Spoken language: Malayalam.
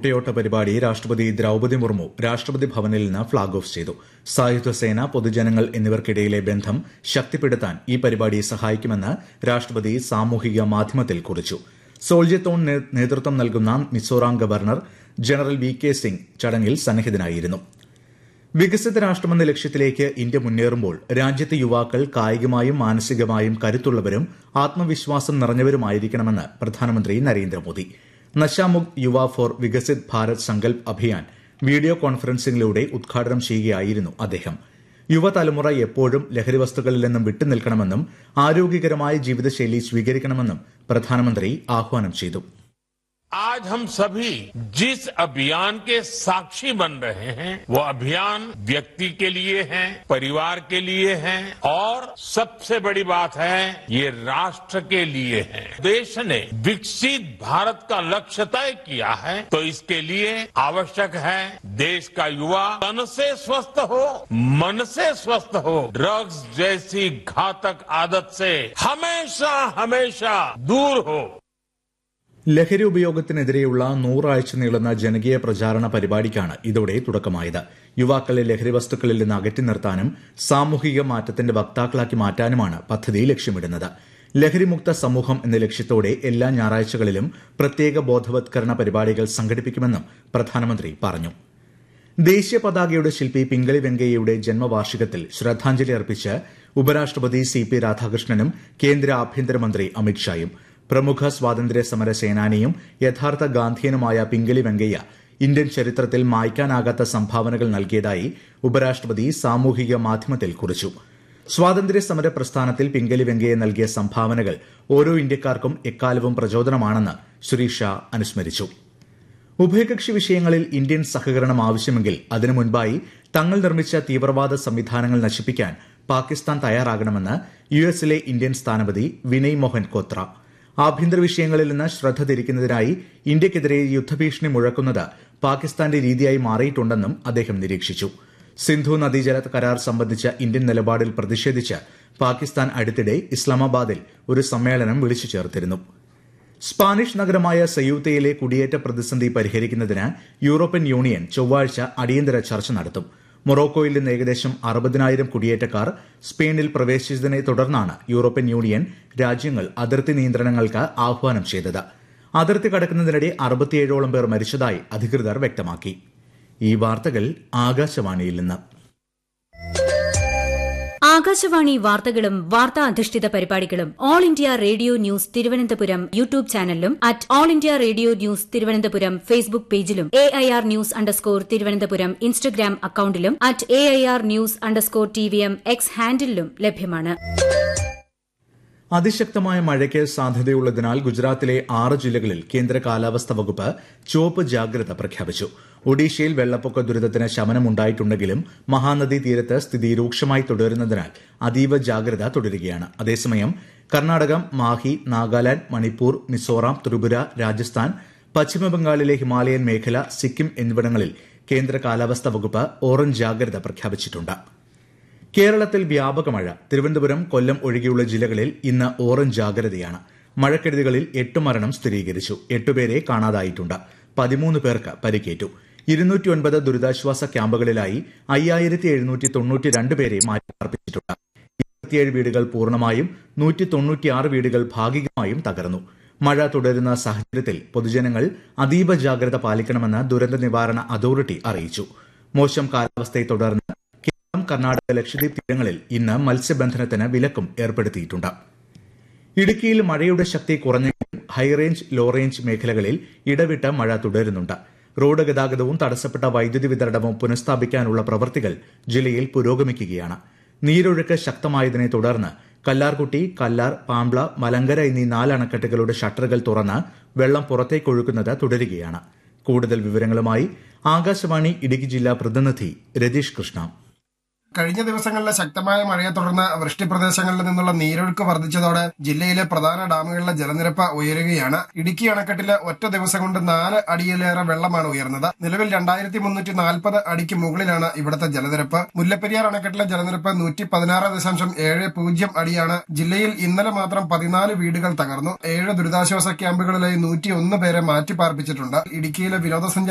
കൂട്ടയോട്ട പരിപാടി രാഷ്ട്രപതി ദ്രൌപദി മുർമു രാഷ്ട്രപതി ഭവനിൽ നിന്ന് ഫ്ളാഗ് ഓഫ് ചെയ്തു. സായുധ സേന, പൊതുജനങ്ങൾ എന്നിവർക്കിടയിലെ ബന്ധം ശക്തിപ്പെടുത്താൻ ഈ പരിപാടി സഹായിക്കുമെന്ന് രാഷ്ട്രപതി സാമൂഹിക മാധ്യമത്തിൽ കുറിച്ചു. സോൾജത്തോൺ നേതൃത്വം നൽകുന്ന Mizoram governor general VK. Singh ചടങ്ങിൽ സന്നിഹിതനായിരുന്നു. വികസിത രാഷ്ട്രമെന്ന ലക്ഷ്യത്തിലേക്ക് ഇന്ത്യ മുന്നേറുമ്പോൾ രാജ്യത്തെ യുവാക്കൾ കായികമായും മാനസികമായും കരുത്തുള്ളവരും ആത്മവിശ്വാസം നിറഞ്ഞവരുമായിരിക്കണമെന്ന് പ്രധാനമന്ത്രി നരേന്ദ്രമോദി. നശാമുക്ത് യുവ ഫോർ വികസിത് ഭാരത് സങ്കൽപ് അഭിയാൻ വീഡിയോ കോൺഫറൻസിംഗിലൂടെ ഉദ്ഘാടനം ചെയ്യുകയായിരുന്നു അദ്ദേഹം. യുവതലമുറ എപ്പോഴും ലഹരിവസ്തുക്കളിൽ നിന്നും വിട്ടുനിൽക്കണമെന്നും ആരോഗ്യകരമായ ജീവിതശൈലി സ്വീകരിക്കണമെന്നും പ്രധാനമന്ത്രി ആഹ്വാനം ചെയ്തു. आज हम सभी जिस अभियान के साक्षी बन रहे हैं वो अभियान व्यक्ति के लिए है, परिवार के लिए है और सबसे बड़ी बात है ये राष्ट्र के लिए है. देश ने विकसित भारत का लक्ष्य तय किया है तो इसके लिए आवश्यक है देश का युवा तन से स्वस्थ हो, मन से स्वस्थ हो, ड्रग्स जैसी घातक आदत से हमेशा हमेशा दूर हो. ലഹരി ഉപയോഗത്തിനെതിരെയുള്ള 100 ആഴ്ച നീളുന്ന ജനകീയ പ്രചാരണ പരിപാടിക്കാണ് ഇതോടെ തുടക്കമായത്. യുവാക്കളെ ലഹരി വസ്തുക്കളിൽ നിന്ന് അകറ്റി നിർത്താനും സാമൂഹിക മാറ്റത്തിന്റെ വക്താക്കളാക്കി മാറ്റാനുമാണ് പദ്ധതി ലക്ഷ്യമിടുന്നത്. ലഹരിമുക്ത സമൂഹം എന്ന ലക്ഷ്യത്തോടെ എല്ലാ ഞായറാഴ്ചകളിലും പ്രത്യേക ബോധവത്കരണ പരിപാടികൾ സംഘടിപ്പിക്കുമെന്നും പ്രധാനമന്ത്രി പറഞ്ഞു. ദേശീയ പതാകയുടെ ശില്പി പിംഗളി വെങ്കയ്യയുടെ ജന്മവാർഷികത്തിൽ ശ്രദ്ധാഞ്ജലി അർപ്പിച്ച് ഉപരാഷ്ട്രപതി സി.പി. രാധാകൃഷ്ണനും കേന്ദ്ര ആഭ്യന്തരമന്ത്രി അമിത്ഷായും. പ്രമുഖ സ്വാതന്ത്ര്യ സമര സേനാനിയും യഥാർത്ഥ ഗാന്ധിയനുമായ പിംഗളി വെങ്കയ്യ ഇന്ത്യൻ ചരിത്രത്തിൽ മായ്ക്കാനാകാത്ത സംഭാവനകൾ നൽകിയതായി ഉപരാഷ്ട്രപതി സാമൂഹിക മാധ്യമത്തിൽ കുറിച്ചു. സ്വാതന്ത്ര്യ സമര പ്രസ്ഥാനത്തിൽ പിംഗളി വെങ്കയ്യ നൽകിയ സംഭാവനകൾ ഓരോ ഇന്ത്യക്കാർക്കും എക്കാലവും പ്രചോദനമാണെന്ന് ശ്രീ ഷാ അനുസ്മരിച്ചു. ഉഭയകക്ഷി വിഷയങ്ങളിൽ ഇന്ത്യൻ സഹകരണം ആവശ്യമെങ്കിൽ അതിനു മുൻപായി തങ്ങൾ നിർമ്മിച്ച തീവ്രവാദ സംവിധാനങ്ങൾ നശിപ്പിക്കാൻ പാകിസ്ഥാൻ തയ്യാറാകണമെന്ന് യുഎസിലെ ഇന്ത്യൻ സ്ഥാനപതി വിനയ് മോഹൻ കോത്ര. ആഭ്യന്തര വിഷയങ്ങളിൽ നിന്ന് ശ്രദ്ധ തിരിക്കുന്നതിനായി ഇന്ത്യക്കെതിരെ യുദ്ധഭീഷണി മുഴക്കുന്നത് പാകിസ്ഥാന്റെ രീതിയായി മാറിയിട്ടുണ്ടെന്നും അദ്ദേഹം നിരീക്ഷിച്ചു. സിന്ധു നദീജല കരാർ സംബന്ധിച്ച ഇന്ത്യൻ നിലപാടിൽ പ്രതിഷേധിച്ച് പാകിസ്ഥാൻ അടുത്തിടെ ഇസ്ലാമാബാദിൽ ഒരു സമ്മേളനം വിളിച്ചു ചേർത്തിരുന്നു. സ്പാനിഷ് നഗരമായ സയൂത്തയിലെ കുടിയേറ്റ പ്രതിസന്ധി പരിഹരിക്കുന്നതിന് യൂറോപ്യൻ യൂണിയൻ ചൊവ്വാഴ്ച അടിയന്തര ചർച്ച നടത്തും. മൊറോക്കോയിൽ നിന്ന് ഏകദേശം 60,000 കുടിയേറ്റക്കാർ സ്പെയിനിൽ പ്രവേശിച്ചതിനെ തുടർന്നാണ് യൂറോപ്യൻ യൂണിയൻ രാജ്യങ്ങൾ അതിർത്തി നിയന്ത്രണങ്ങൾക്ക് ആഹ്വാനം ചെയ്തത്. അതിർത്തി കടക്കുന്നതിനിടെ 67ഓളം പേർ മരിച്ചതായി അധികൃതർ വ്യക്തമാക്കി. ഈ വാർത്തകൾ ആകാശവാണിയിൽ നിന്ന്. ആകാശവാണി വാർത്തകളും വാർത്താ അധിഷ്ഠിത പരിപാടികളും all India radio news Thiruvananthapuram YouTube ചാനലിലും at all India radio news Thiruvananthapuram Facebook പേജിലും AIR ന്യൂസ് _തിരുവനന്തപുരം ഇൻസ്റ്റഗ്രാം അക്കൌണ്ടിലും at AIR news _TVM X ഹാൻഡിലും ലഭ്യമാണ്. അതിശക്തമായ മഴയ്ക്ക് സാധ്യതയുള്ളതിനാൽ ഗുജറാത്തിലെ 6 ജില്ലകളിൽ കേന്ദ്ര കാലാവസ്ഥാ വകുപ്പ് ചുവപ്പ് ജാഗ്രത പ്രഖ്യാപിച്ചു. ഒഡീഷയിൽ വെള്ളപ്പൊക്ക ദുരിതത്തിന് ശമനമുണ്ടായിട്ടുണ്ടെങ്കിലും മഹാനദി തീരത്ത് സ്ഥിതി രൂക്ഷമായി തുടരുന്നതിനാൽ അതീവ ജാഗ്രത തുടരുകയാണ്. അതേസമയം കർണാടകം, മാഹി, നാഗാലാന്റ്, മണിപ്പൂർ, മിസോറാം, ത്രിപുര, രാജസ്ഥാൻ, പശ്ചിമബംഗാളിലെ ഹിമാലയൻ മേഖല, സിക്കിം എന്നിവിടങ്ങളിൽ കേന്ദ്ര കാലാവസ്ഥാ വകുപ്പ് ഓറഞ്ച് ജാഗ്രത പ്രഖ്യാപിച്ചിട്ടുണ്ട്. കേരളത്തിൽ വ്യാപക മഴ. തിരുവനന്തപുരം, കൊല്ലം ഒഴികെയുള്ള ജില്ലകളിൽ ഇന്ന് ഓറഞ്ച് ജാഗ്രതയാണ്. മഴക്കെടുതികളിൽ 8 മരണം സ്ഥിരീകരിച്ചു. 8 പേരെ കാണാതായിട്ടുണ്ട്. 13 പേർക്ക് പരിക്കേറ്റു. 209 ദുരിതാശ്വാസ ക്യാമ്പുകളിലായി 5792 പേരെ മാറ്റിപ്പാർപ്പിച്ചിട്ടുണ്ട്. 27 വീടുകൾ പൂർണ്ണമായും 196 വീടുകൾ ഭാഗികമായും തകർന്നു. മഴ തുടരുന്ന സാഹചര്യത്തിൽ പൊതുജനങ്ങൾ അതീവ ജാഗ്രത പാലിക്കണമെന്ന് ദുരന്ത നിവാരണ അതോറിറ്റി അറിയിച്ചു. മോശം കാലാവസ്ഥയെ തുടർന്ന് കേരളം, കർണാടക, ലക്ഷദ്വീപ് തീരങ്ങളിൽ ഇന്ന് മത്സ്യബന്ധനത്തിന് വിലക്കും ഏർപ്പെടുത്തിയിട്ടുണ്ട്. ഇടുക്കിയിൽ മഴയുടെ ശക്തി കുറഞ്ഞെങ്കിലും ഹൈറേഞ്ച്, ലോ റേഞ്ച് മേഖലകളിൽ ഇടവിട്ട് മഴ തുടരുന്നുണ്ട്. റോഡ് ഗതാഗതവും തടസ്സപ്പെട്ട വൈദ്യുതി വിതരണവും പുനഃസ്ഥാപിക്കാനുള്ള പ്രവൃത്തികൾ ജില്ലയിൽ പുരോഗമിക്കുകയാണ്. നീരൊഴുക്ക് ശക്തമായതിനെ തുടർന്ന് കല്ലാർകുട്ടി, കല്ലാർ, പാംബ്ല, മലങ്കര എന്നീ 4 അണക്കെട്ടുകളുടെ ഷട്ടറുകൾ തുറന്ന് വെള്ളം പുറത്തേക്കൊഴുക്കുന്നത് തുടരുകയാണ്. കൂടുതൽ വിവരങ്ങളുമായി ആകാശവാണി ഇടുക്കി ജില്ലാ പ്രതിനിധി രതീഷ് കൃഷ്ണ. കഴിഞ്ഞ ദിവസങ്ങളിലെ ശക്തമായ മഴയെ തുടർന്ന് വൃഷ്ടിപ്രദേശങ്ങളിൽ നിന്നുള്ള നീരൊഴുക്ക് വർദ്ധിച്ചതോടെ ജില്ലയിലെ പ്രധാന ഡാമുകളിലെ ജലനിരപ്പ് ഉയരുകയാണ്. ഇടുക്കി അണക്കെട്ടില് ഒറ്റ ദിവസം കൊണ്ട് 4 അടിയിലേറെ വെള്ളമാണ് ഉയർന്നത്. നിലവിൽ 2340 അടിക്ക് മുകളിലാണ് ഇവിടുത്തെ ജലനിരപ്പ്. മുല്ലപ്പെരിയാർ അണക്കെട്ടിലെ ജലനിരപ്പ് 116.70 അടിയാണ്. ജില്ലയിൽ ഇന്നലെ മാത്രം 14 വീടുകൾ തകർന്നു. 7 ദുരിതാശ്വാസ ക്യാമ്പുകളിലായി 101 പേരെ മാറ്റിപ്പാർപ്പിച്ചിട്ടുണ്ട്. ഇടുക്കിയിലെ വിനോദസഞ്ചാര